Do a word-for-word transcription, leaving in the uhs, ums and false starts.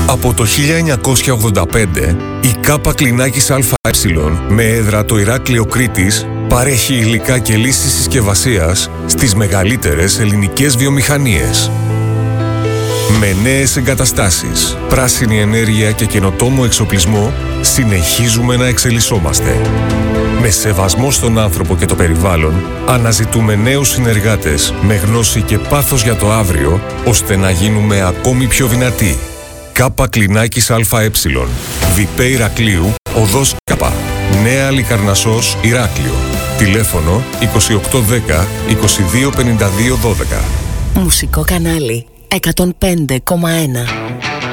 Από το χίλια εννιακόσια ογδόντα πέντε, η ΚΑΠΑ Κλινάκης ΑΕ με έδρα το Ηράκλειο Κρήτης παρέχει υλικά και λύσεις συσκευασίας στις μεγαλύτερες ελληνικές βιομηχανίες. Με νέες εγκαταστάσεις, πράσινη ενέργεια και καινοτόμο εξοπλισμό, συνεχίζουμε να εξελισσόμαστε. Με σεβασμό στον άνθρωπο και το περιβάλλον, αναζητούμε νέους συνεργάτες με γνώση και πάθος για το αύριο, ώστε να γίνουμε ακόμη πιο δυνατοί. ΚΑΠΑ Κλινάκης ΑΕ, Διπέ Ηρακλείου, Οδός ΚΑΠΑ, Νέα Λικαρνασσός, Ηράκλειο. Τηλέφωνο είκοσι οκτώ δέκα είκοσι δύο πενήντα δύο δώδεκα. Μουσικό κανάλι εκατόν πέντε κόμμα ένα.